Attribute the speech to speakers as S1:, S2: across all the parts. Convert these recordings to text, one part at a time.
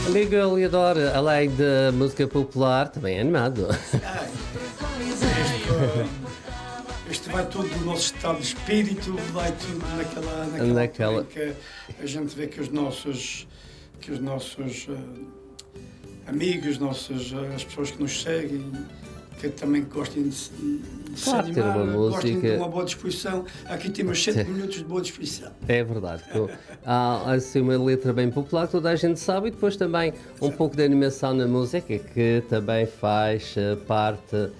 S1: Amigo Leodor, além de música popular, também é animado.
S2: Este vai todo do nosso estado de espírito, vai tudo naquela altura em que a gente vê que os nossos amigos, as pessoas que nos seguem, que também gostem de se animar, gostem de uma boa disposição. Aqui temos 7 minutos de boa disposição.
S1: É verdade. Há assim uma letra bem popular que toda a gente sabe, e depois também um pouco de animação na música, que também faz parte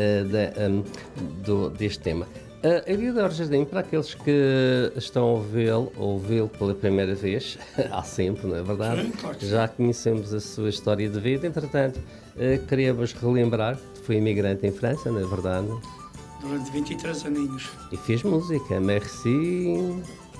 S1: deste tema. Leodor Jardim, para aqueles que estão a ouvi-lo pela primeira vez, há sempre, não é verdade?
S2: Sim, claro que sim.
S1: Já conhecemos a sua história de vida, entretanto, queríamos relembrar que foi imigrante em França, não é verdade?
S2: Durante 23 aninhos.
S1: E fez música, merci.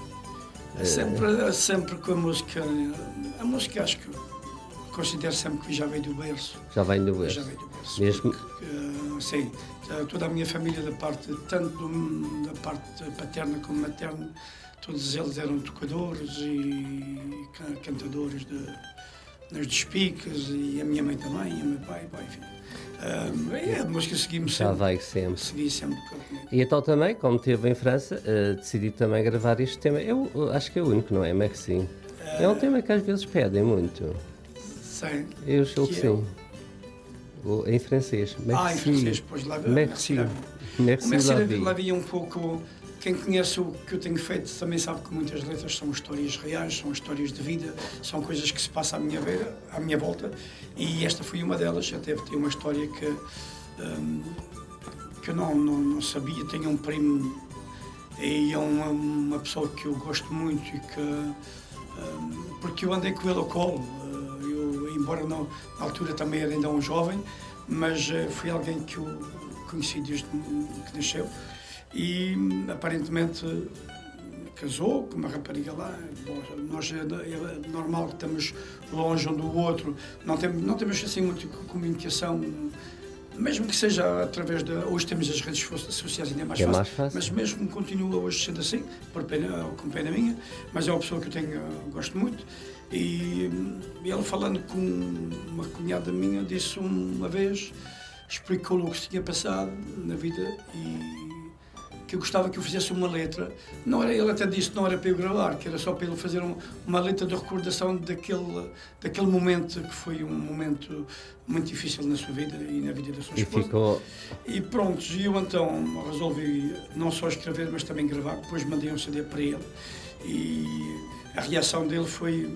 S2: Sempre com a música. A música, acho que considero sempre que já veio do berço.
S1: Já vem do berço.
S2: Já veio do berço.
S1: Mesmo?
S2: Porque, sim, toda a minha família, tanto da parte paterna como materna, todos eles eram tocadores e cantadores nas despicas, e a minha mãe também, e o meu pai, enfim. A música segui-me sempre.
S1: Já vai sempre.
S2: Segui sempre comigo.
S1: E então também, como esteve em França, decidi também gravar este tema. Eu acho que é o único, não é? Merci. É um tema que às vezes pedem muito.
S2: Sim.
S1: Eu julgo que sim. Em francês. Merci.
S2: Em francês, pois lá
S1: Merci.
S2: Merci
S1: la vie.
S2: lá vi um pouco. Quem conhece o que eu tenho feito também sabe que muitas letras são histórias reais, são histórias de vida, são coisas que se passam à minha volta, e esta foi uma delas. Até tem uma história que eu não sabia. Tenho um primo e é uma pessoa que eu gosto muito, e que porque eu andei com ele ao colo. Embora na altura também era ainda um jovem, mas foi alguém que eu conheci desde que nasceu, e aparentemente casou com uma rapariga lá. Bom, nós é normal que estamos longe um do outro, não temos assim muita comunicação, mesmo que seja através hoje temos as redes sociais, ainda é mais fácil, mas mesmo continua hoje sendo assim, com pena minha, mas é uma pessoa que eu gosto muito. E ele, falando com uma cunhada minha, disse uma vez, explicou-lhe o que se tinha passado na vida, e que eu gostava que eu fizesse uma letra. Não era, ele até disse que não era para eu gravar, que era só para ele fazer uma letra de recordação daquele momento, que foi um momento muito difícil na sua vida e na vida da sua esposa. E pronto, e eu então resolvi não só escrever, mas também gravar. Depois mandei um CD para ele, e a reação dele foi...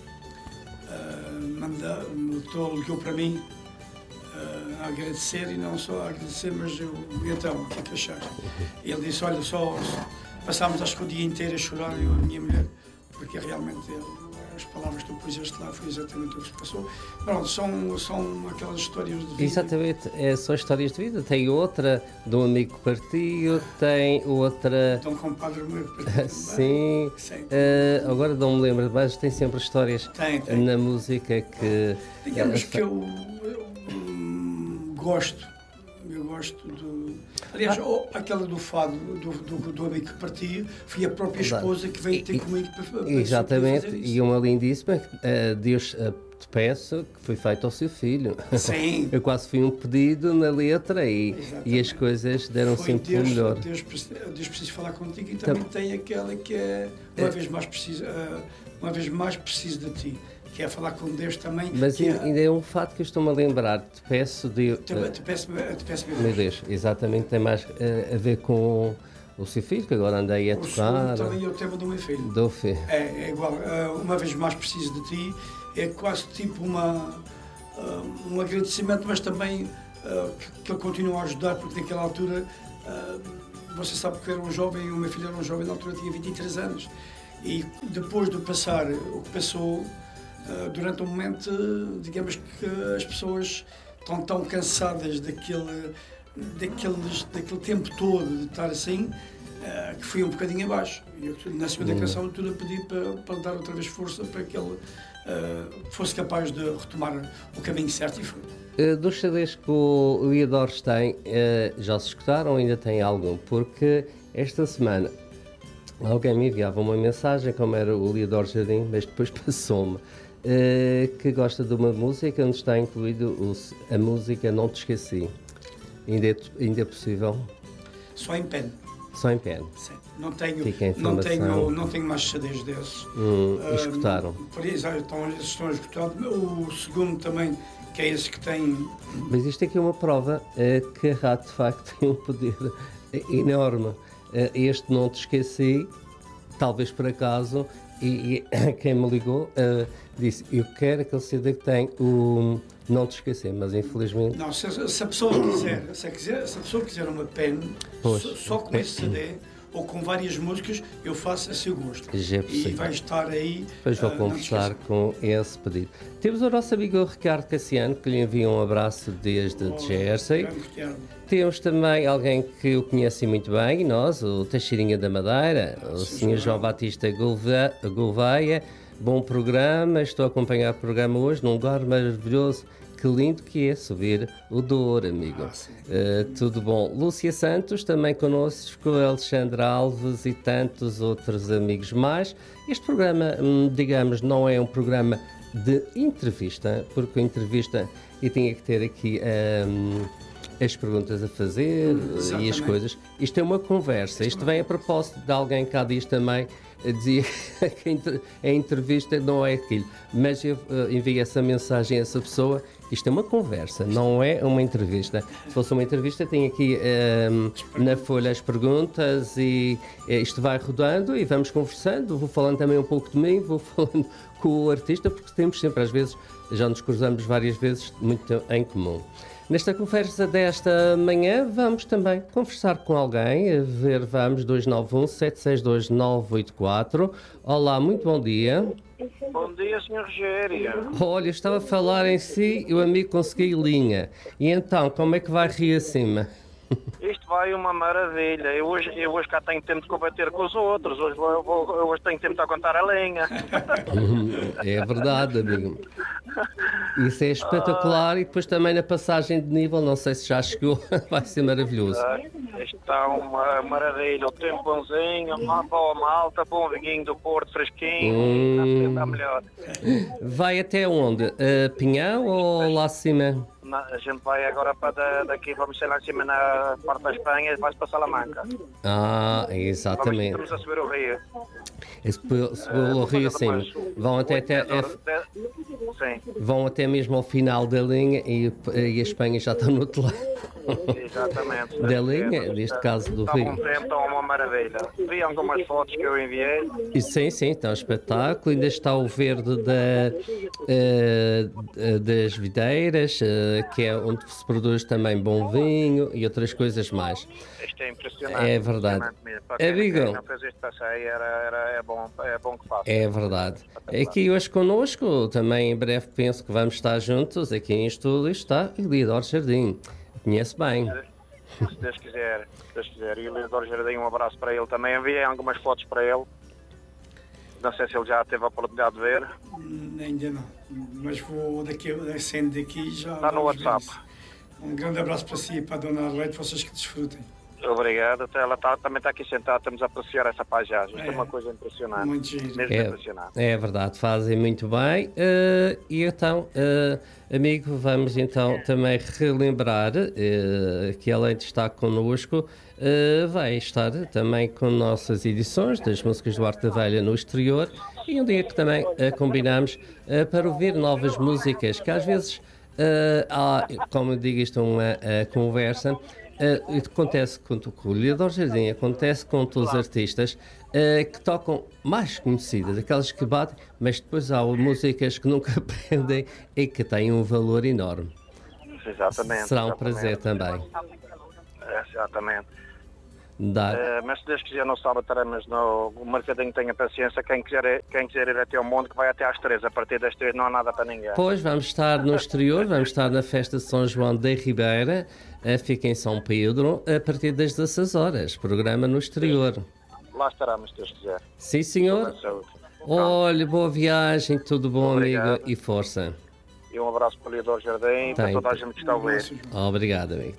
S2: ligou para mim a agradecer, e não só a agradecer, mas então, o que é que achaste? Ele disse, olha, só passámos acho que o dia inteiro a chorar, eu e a minha mulher, porque realmente as palavras que tu puseste lá foi exatamente o que se passou. Pronto, são aquelas histórias de vida.
S1: Exatamente, são histórias de vida. Tem outra de um amigo que partiu, tem outra...
S2: De um compadre meu que partiu.
S1: Sim. Agora não me lembro, mas tem sempre histórias na música que...
S2: Digamos que eu gosto do... Aliás, aquela do fado, do amigo que partia, foi a própria esposa que veio ter comigo para
S1: exatamente,
S2: fazer isso.
S1: E uma lindíssima, Deus te peço, que foi feito ao seu filho.
S2: Sim.
S1: Eu quase fui um pedido na letra, e as coisas deram
S2: foi
S1: sempre o melhor.
S2: Deus precisa falar contigo, e também tem aquela que é uma vez mais preciso de ti, que é falar com Deus também.
S1: Mas ainda é um fato que eu estou-me a lembrar. Te peço Deus.
S2: Te peço
S1: meu Deus, exatamente, tem mais a ver com o seu filho, que agora andei a tocar.
S2: Também é o tema do meu filho.
S1: Do filho.
S2: É igual, uma vez mais preciso de ti, é quase tipo um agradecimento, mas também que ele continua a ajudar, porque naquela altura, você sabe que eu era um jovem, o meu filho era um jovem, na altura tinha 23 anos, e depois de passar o que passou, durante um momento, digamos que as pessoas estão tão cansadas daquele tempo todo de estar assim, que fui um bocadinho abaixo. Eu, na segunda canção, tudo a pedir para dar outra vez força, para que ele fosse capaz de retomar o caminho certo, e foi.
S1: Dos CDs que o Leodor tem, já se escutaram ou ainda tem algum? Porque esta semana alguém me enviava uma mensagem, como era o Leodor Jardim, mas depois passou-me que gosta de uma música onde está incluído a música Não Te Esqueci. Ainda é possível?
S2: Só em pen.
S1: Só em pen.
S2: Sim. Não tenho mais CDs desses.
S1: Escutaram.
S2: Por isso, estão escutados. O segundo também, que é esse que tem.
S1: Mas isto aqui é uma prova que a rádio de facto tem um poder enorme. Este Não Te Esqueci, talvez por acaso, e quem me ligou disse: eu quero aquele CD que tem o Não Te Esquecer, mas infelizmente.
S2: Não, se a pessoa quiser uma pen, só com esse CD ou com várias músicas, eu faço a seu gosto. E vai estar aí.
S1: Depois vou conversar com esse pedido. Temos o nosso amigo Ricardo Cassiano, que lhe envia um abraço desde Jersey. Temos também alguém que eu conheci muito bem, nós, o Teixeirinha da Madeira, o Sr. João Batista Gouveia. Bom programa, estou a acompanhar o programa hoje num lugar maravilhoso. Que lindo que é subir o Douro, amigo. Tudo bom. Lúcia Santos, também connosco, Alexandre Alves e tantos outros amigos mais. Este programa, digamos, não é um programa de entrevista, porque a entrevista eu tinha que ter aqui as perguntas a fazer e as coisas. Isto é uma conversa. Isto vem a propósito de alguém que há dias também dizia que a entrevista não é aquilo. Mas eu enviei essa mensagem a essa pessoa. Isto é uma conversa, não é uma entrevista. Se fosse uma entrevista, tem aqui na folha as perguntas e isto vai rodando e vamos conversando. Vou falando também um pouco de mim, vou falando com o artista, porque temos sempre, às vezes, já nos cruzamos várias vezes, muito em comum. Nesta conversa desta manhã, vamos também conversar com alguém. Vamos, 291-762-984. Olá, muito bom dia.
S3: Bom dia, Sr. Rogério.
S1: Olha, eu estava a falar em si e o amigo conseguiu linha. E então, como é que vai rir acima?
S3: Isto vai uma maravilha. Eu hoje cá tenho tempo de combater com os outros. Hoje tenho tempo de contar a lenha.
S1: É verdade, amigo. Isso é espetacular. E depois também na passagem de nível, não sei se já chegou, vai ser maravilhoso.
S3: Isto está uma maravilha. O tempo bonzinho, uma boa malta, bom vinho do Porto, fresquinho. Está melhor.
S1: Vai até onde? Pinhão ou lá acima?
S3: A gente vai agora para daqui, vamos ser lá em cima na parte da Espanha e vai para Salamanca.
S1: Exatamente.
S3: Vamos a subir o rio.
S1: O rio, sim. Vão vão até mesmo ao final da linha e a Espanha já está no outro lado.
S3: Exatamente.
S1: Da linha, neste caso do rio.
S3: Está uma maravilha. Vi algumas fotos que eu enviei.
S1: Sim, está um espetáculo. Ainda está o verde das videiras, que é onde se produz também bom vinho e outras coisas mais.
S3: Isto é impressionante.
S1: É verdade.
S3: Quem não fez este passeio é bom que faça.
S1: É verdade. Aqui hoje connosco, também em breve penso que vamos estar juntos, aqui em estúdio está Eliodoro Jardim. Conhece bem.
S3: Se Deus quiser. E o Eliodoro Jardim, um abraço para ele também. Enviei algumas fotos para ele. Não sei se ele já teve a oportunidade de ver.
S2: Ainda não. Mas vou saindo daqui já.
S3: Está no WhatsApp.
S2: Um grande abraço para si e para a Dona Arleide, vocês que desfrutem.
S3: Obrigado. Ela também está aqui sentada, estamos a apreciar essa paisagem. Isto é uma coisa impressionante.
S2: Muito giro.
S3: Mesmo impressionante.
S1: É verdade, fazem muito bem. E então, amigo, vamos então também relembrar que além de estar connosco, vai estar também com nossas edições das músicas do Arte da Velha no exterior e um dia que também combinamos para ouvir novas músicas, que às vezes há, como eu digo, isto é uma conversa. Acontece com o Eliodoro Jardim, acontece com todos os artistas que tocam mais conhecidas, aquelas que batem, mas depois há músicas que nunca aprendem e que têm um valor enorme.
S3: Exatamente.
S1: Será um prazer também.
S3: Exatamente.
S1: Mas
S3: se Deus quiser, no sábado estaremos no Mercadinho. Tenha paciência. Quem quiser ir até ao monte, que vai até às 3. A partir das 3 não há nada para ninguém.
S1: Pois, vamos estar no exterior, vamos estar na festa de São João da Ribeira, fica em São Pedro, a partir das 16 horas. Programa no exterior.
S3: Lá estaremos, se Deus quiser.
S1: Sim, senhor. Olha, boa viagem, tudo bom, amigo, e força.
S3: E um abraço para o Eliodoro Jardim e para toda a gente que está a ouvir.
S1: Obrigado, amigo.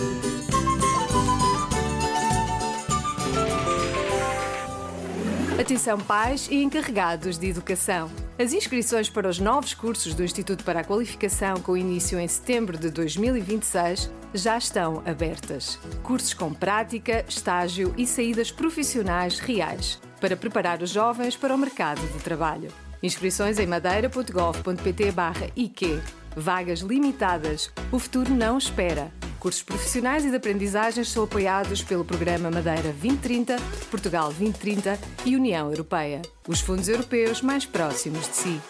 S4: A Competição Pais e Encarregados de Educação. As inscrições para os novos cursos do Instituto para a Qualificação, com início em setembro de 2026, já estão abertas. Cursos com prática, estágio e saídas profissionais reais, para preparar os jovens para o mercado de trabalho. Inscrições em madeira.gov.pt/IQ. Vagas limitadas. O futuro não espera. Cursos profissionais e de aprendizagens são apoiados pelo Programa Madeira 2030, Portugal 2030 e União Europeia. Os fundos europeus mais próximos de si.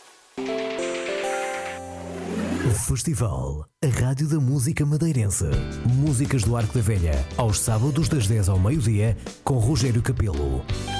S5: O Festival, a Rádio da Música Madeirense. Músicas do Arco da Velha, aos sábados das 10 ao meio-dia, com Rogério Capelo.